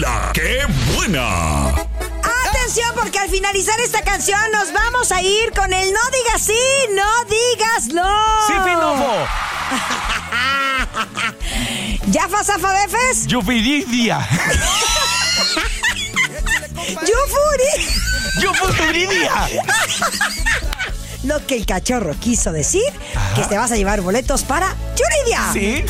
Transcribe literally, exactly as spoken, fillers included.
¡La qué buena! Atención, porque al finalizar esta canción nos vamos a ir con el no digas sí, no digas no. Sí, Finomo. ¿Ya fasafabefes? Yufiridia. ¡Yufuri! Yufuridia. Lo que el cachorro quiso decir, que te vas a llevar boletos para Yuridia. Sí.